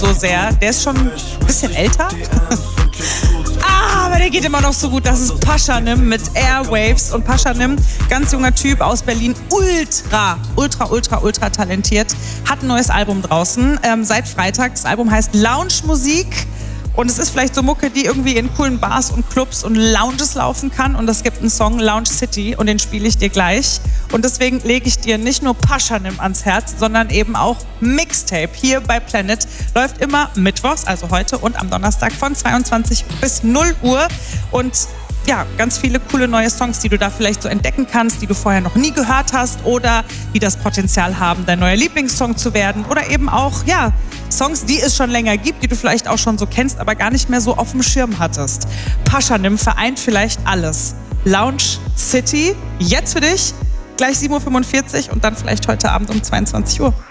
so sehr. Der ist schon ein bisschen älter. Aber der geht immer noch so gut. Das ist Pashanim mit Airwaves. Und Pashanim, ganz junger Typ aus Berlin, ultra talentiert. Hat ein neues Album draußen, seit Freitag. Das Album heißt Lounge Musik. Und es ist vielleicht so Mucke, die irgendwie in coolen Bars und Clubs und Lounges laufen kann. Und es gibt einen Song, Lounge City, und den spiele ich dir gleich. Und deswegen lege ich dir nicht nur Pashanim ans Herz, sondern eben auch Mixtape. Hier bei Planet läuft immer mittwochs, also heute und am Donnerstag von 22 bis 0 Uhr. Und ja, ganz viele coole neue Songs, die du da vielleicht so entdecken kannst, die du vorher noch nie gehört hast oder die das Potenzial haben, dein neuer Lieblingssong zu werden. Oder eben auch, ja, Songs, die es schon länger gibt, die du vielleicht auch schon so kennst, aber gar nicht mehr so auf dem Schirm hattest. Pashanim vereint vielleicht alles. Lounge City, jetzt für dich, gleich 7:45 Uhr und dann vielleicht heute Abend um 22 Uhr.